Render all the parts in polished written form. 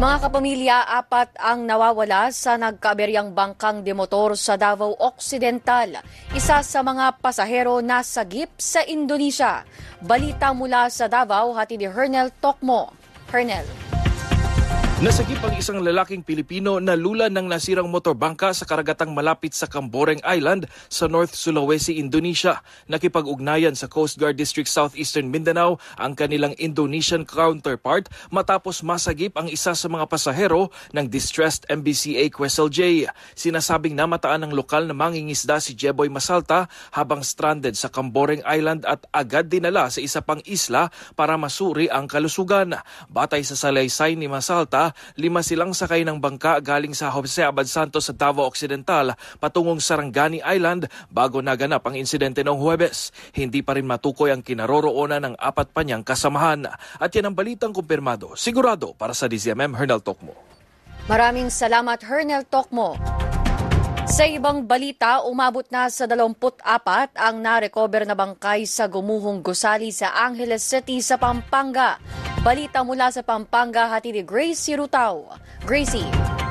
Mga kapamilya, 4 ang nawawala sa nagkaaberyang bangkang demotor sa Davao Occidental. Isa sa mga pasahero nasagip sa Indonesia. Balita mula sa Davao, hatid ni Hernel Tokmo. Hernel. Nasagip ang isang lalaking Pilipino na lula ng nasirang motorbangka sa karagatang malapit sa Camboreng Island sa North Sulawesi, Indonesia. Nakipag-ugnayan sa Coast Guard District Southeastern Mindanao ang kanilang Indonesian counterpart matapos masagip ang isa sa mga pasahero ng distressed MBCA Quezon J. Sinasabing namataan ng lokal na mangingisda si Jeboy Masalta habang stranded sa Camboreng Island at agad dinala sa isa pang isla para masuri ang kalusugan. Batay sa salaysay ni Masalta, 5 silang sakay ng bangka galing sa Jose Abad Santos sa Davao Occidental patungong Sarangani Island bago naganap ang insidente noong Huwebes. Hindi pa rin matukoy ang kinaroroonan ng 4 pa niyang kasamahan. At yan ang balitang kumpirmado. Sigurado para sa DZMM, Hernel Tokmo. Maraming salamat, Hernel Tokmo. Sa ibang balita, umabot na sa 24 ang narecover na bangkay sa gumuhong gusali sa Angeles City sa Pampanga. Balita mula sa Pampanga, hatid ni Gracie Rutao. Gracie.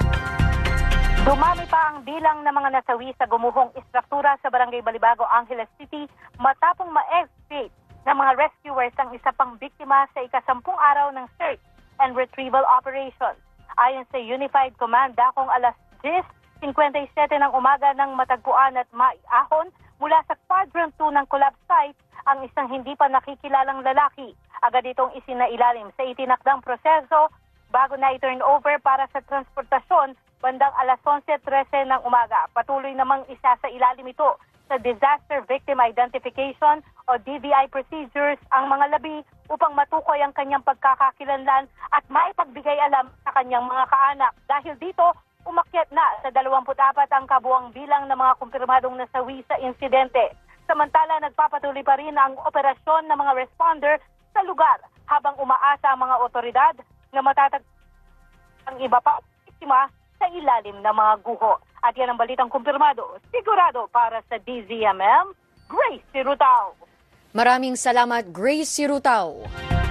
Dumami pa ang bilang ng mga nasawi sa gumuhong istruktura sa Barangay Balibago, Angeles City matapong ma-excavate ng mga rescuers ang isa pang biktima sa ika-10 araw ng search and retrieval operation. Ayon sa Unified Command, dakong alas 10:57 ng umaga nang matagpuan at maiahon mula sa Quadrant 2 ng collapse site ang isang hindi pa nakikilalang lalaki. Agad itong isinailalim sa itinakdang proseso bago na i-turn over para sa transportasyon bandang alas 11:13 ng umaga. Patuloy namang isa sa ilalim ito sa Disaster Victim Identification o DVI procedures ang mga labi upang matukoy ang kanyang pagkakakilanlan at maipagbigay alam sa kanyang mga kaanak. Dahil dito, umakyat na sa 24 ang kabuang bilang ng mga kumpirmadong nasawi sa insidente. Samantala, nagpapatuloy pa rin ang operasyon ng mga responder sa lugar habang umaasa ang mga otoridad na matatag ang iba pa biktima sa ilalim ng mga guho. At yan ang balitang kumpirmado. Sigurado para sa DZMM, Gracie Rutao. Maraming salamat, Gracie Rutao.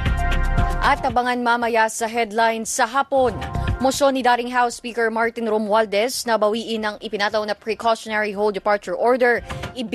At abangan mamaya sa headlines sa hapon. Mosyon ni dating House Speaker Martin Romualdez na bawiin ang ipinataw na precautionary hold departure order.